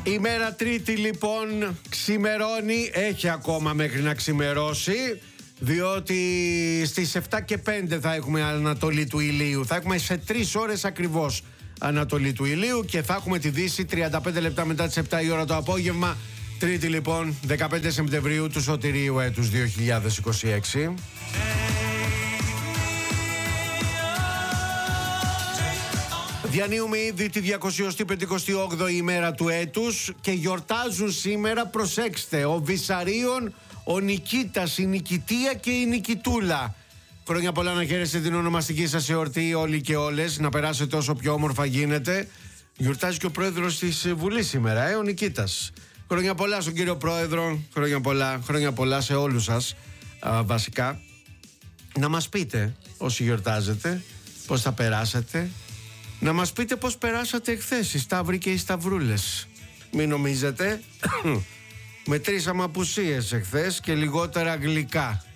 Ημέρα Τρίτη λοιπόν ξημερώνει, έχει ακόμα μέχρι να ξημερώσει, διότι στις 7 και 5 θα έχουμε ανατολή του ηλίου. Θα έχουμε σε 3 ώρες ακριβώς ανατολή του ηλίου και θα έχουμε τη Δύση 35 λεπτά μετά τις 7 η ώρα το απόγευμα. Τρίτη λοιπόν, 15 Σεπτεμβρίου του σωτηρίου έτους 2026. Διανύουμε ήδη τη 258η ημέρα του έτους και γιορτάζουν σήμερα, προσέξτε, ο Βυσαρίων, ο Νικήτας, η Νικητία και η Νικητούλα. Χρόνια πολλά να χαίρεστε την ονομαστική σας εορτή όλοι και όλες, να περάσετε όσο πιο όμορφα γίνεται. Γιορτάζει και ο πρόεδρος της Βουλής σήμερα, ο Νικήτας. Χρόνια πολλά στον κύριο πρόεδρο, χρόνια πολλά σε όλους σας, βασικά. Να μας πείτε όσοι γιορτάζετε, πώς θα περάσετε. Να μας πείτε πώς περάσατε εχθές, οι Σταύροι και οι Σταυρούλες. Μην νομίζετε, μετρήσαμε απουσίες εχθές και λιγότερα γλυκά.